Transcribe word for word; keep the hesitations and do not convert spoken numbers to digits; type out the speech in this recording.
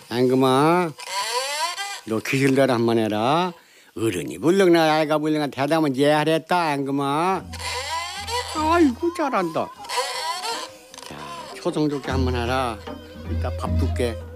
앵금아, 너 기술대로 한 번 해라. 어른이 불렁나 아이가 불렁나 대답은 예하랬다 앵금아. 아이고 잘한다. 자, 초성 좋게 한 번 해라. 이따 밥 줄게.